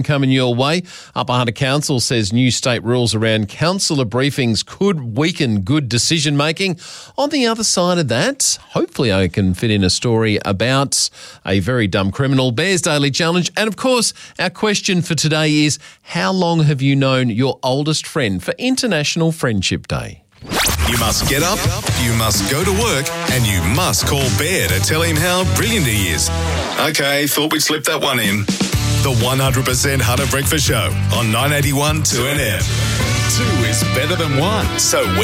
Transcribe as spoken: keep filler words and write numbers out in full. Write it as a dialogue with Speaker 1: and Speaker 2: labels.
Speaker 1: Coming your way. Upper Hunter Council says new state rules around councillor briefings could weaken good decision making. On the other side of that, hopefully I can fit in a story about a very dumb criminal, Bears Daily Challenge, and of course our question for today is, how long have you known your oldest friend for International Friendship Day?
Speaker 2: You must get up, you must go to work, and you must call Bear to tell him how brilliant he is. Okay, thought we'd slip that one in. The one hundred percent Hunter Breakfast Show on nine eighty-one two N M. Two is better than one, so we